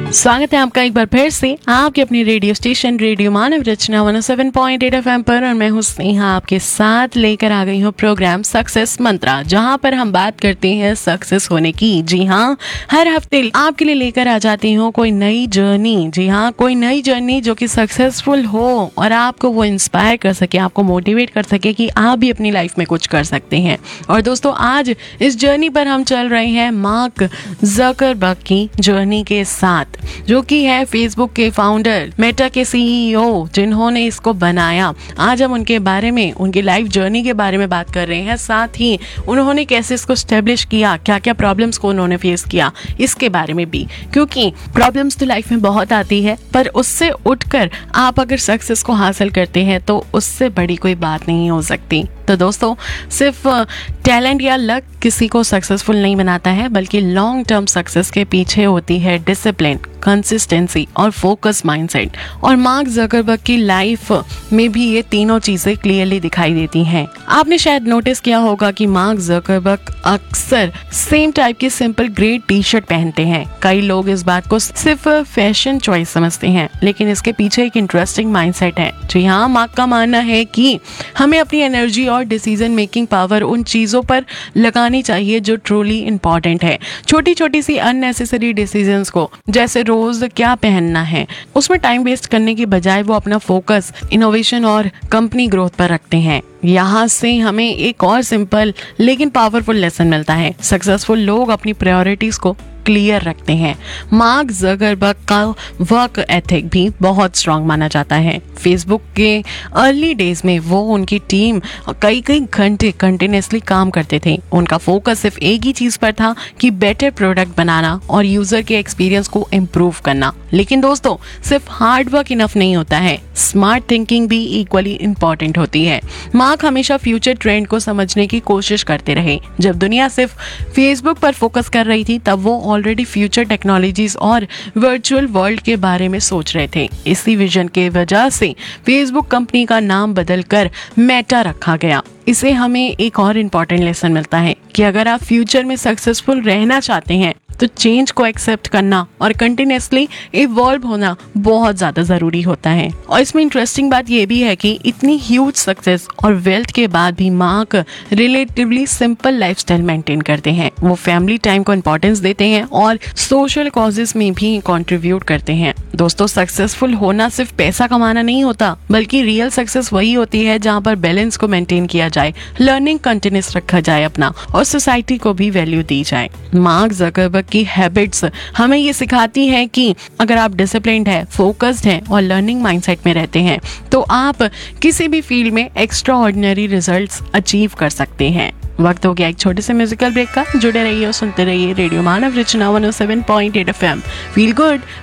स्वागत है आपका एक बार फिर से आपके अपने रेडियो स्टेशन रेडियो मानव रचना 107.8 FM पर। और मैं हूँ स्नेहा, आपके साथ लेकर आ गई हूँ प्रोग्राम सक्सेस मंत्रा, जहाँ पर हम बात करते हैं सक्सेस होने की। जी हाँ, हर हफ्ते आपके लिए लेकर आ जाती हूँ कोई नई जर्नी। जी हाँ, कोई नई जर्नी जो कि सक्सेसफुल हो और आपको वो इंस्पायर कर सके, आपको मोटिवेट कर सके कि आप भी अपनी लाइफ में कुछ कर सकते हैं। और दोस्तों, आज इस जर्नी पर हम चल रहे हैं मार्क ज़करबर्ग की जर्नी के साथ, जो कि है फेसबुक के फाउंडर, मेटा के सीईओ, जिन्होंने इसको बनाया। आज हम उनके बारे में, उनकी लाइफ जर्नी के बारे में बात कर रहे हैं, साथ ही उन्होंने कैसे इसको स्टेब्लिश किया, क्या क्या प्रॉब्लम्स को उन्होंने फेस किया, इसके बारे में भी। क्योंकि प्रॉब्लम्स तो लाइफ में बहुत आती है, पर उससे उठकर आप अगर सक्सेस को हासिल करते हैं तो उससे बड़ी कोई बात नहीं हो सकती। तो दोस्तों, सिर्फ टैलेंट या लक किसी को सक्सेसफुल नहीं बनाता है, बल्कि लॉन्ग टर्म सक्सेस के पीछे होती है डिसिप्लिन, कंसिस्टेंसी और फोकस माइंडसेट। और मार्क ज़करबर्ग की लाइफ में भी ये तीनों चीजें क्लियरली दिखाई देती हैं। आपने शायद नोटिस किया होगा कि मार्क ज़करबर्ग अक्सर सेम टाइप की सिंपल ग्रे टी शर्ट पहनते हैं। कई लोग इस बात को सिर्फ फैशन चॉइस समझते हैं, लेकिन इसके पीछे एक इंटरेस्टिंग माइंडसेट है। जी हाँ, मार्क का मानना है कि हमें अपनी एनर्जी और डिसीजन मेकिंग पावर उन चीजों पर लगानी चाहिए जो ट्रूली इंपॉर्टेंट है। छोटी छोटी सी अननेसेसरी डिसीजंस को, जैसे रोज क्या पहनना है, उसमें टाइम वेस्ट करने की बजाय वो अपना फोकस इनोवेशन और कंपनी ग्रोथ पर रखते हैं। यहाँ से हमें एक और सिंपल लेकिन पावरफुल लेसन मिलता है। सक्सेसफुल लोग अपनी प्रायोरिटीज को क्लियर रखते हैं। मार्क ज़करबर्ग का वर्क एथिक भी बहुत स्ट्रांग माना जाता है। फेसबुक के अर्ली डेज में वो, उनकी टीम कई घंटे कंटिन्यूसली काम करते थे। उनका फोकस सिर्फ एक ही चीज पर था कि बेटर प्रोडक्ट बनाना और यूजर के एक्सपीरियंस को इम्प्रूव करना। लेकिन दोस्तों, सिर्फ हार्ड वर्क इनफ नहीं होता है, स्मार्ट थिंकिंग भी इक्वली इम्पोर्टेंट होती है। मार्क हमेशा फ्यूचर ट्रेंड को समझने की कोशिश करते रहे। जब दुनिया सिर्फ फेसबुक पर फोकस कर रही थी, तब वो ऑलरेडी फ्यूचर टेक्नोलॉजीज और वर्चुअल वर्ल्ड के बारे में सोच रहे थे। इसी विजन के वजह से फेसबुक कंपनी का नाम बदलकर मेटा रखा गया। इसे हमें एक और इम्पॉर्टेंट लेसन मिलता है कि अगर आप फ्यूचर में सक्सेसफुल रहना चाहते हैं तो चेंज को एक्सेप्ट करना और कंटिन्यूसली इवॉल्व होना बहुत ज्यादा जरूरी होता है। और इसमें इंटरेस्टिंग बात यह भी है कि इतनी ह्यूज सक्सेस और वेल्थ के बाद भी mark relatively simple lifestyle maintain करते हैं। वो फैमिली टाइम को इंपॉर्टेंस देते हैं और सोशल कॉजेस में भी कंट्रीब्यूट करते हैं। दोस्तों, सक्सेसफुल होना सिर्फ पैसा कमाना नहीं होता, बल्कि रियल सक्सेस वही होती है जहाँ पर बैलेंस को मेंटेन किया जाए, लर्निंग कंटिन्यूस रखा जाए अपना, और सोसाइटी को भी वैल्यू दी जाए। मार्क ज़करबर्ग की हैबिट्स हमें ये सिखाती है कि अगर आप डिसिप्लिन्ड है, फोकस्ड हैं और लर्निंग माइंडसेट में रहते हैं, तो आप किसी भी फील्ड में एक्स्ट्रा ऑर्डिनरी रिजल्ट्स अचीव कर सकते हैं। वक्त हो गया एक छोटे से म्यूजिकल ब्रेक का। जुड़े रहिए और सुनते रहिए रेडियो मानव रचना 107.8 FM। Feel good,